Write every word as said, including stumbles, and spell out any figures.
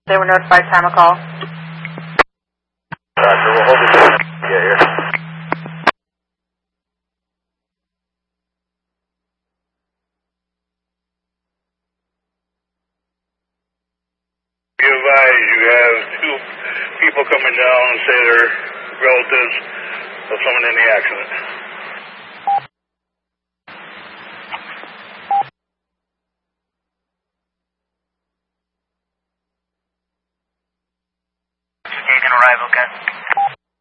They were notified time of call. Roger, we'll hold it down. Yeah, here. Be advised, you have two people coming down and say they're relatives of someone in the accident. Station arrival, Ken.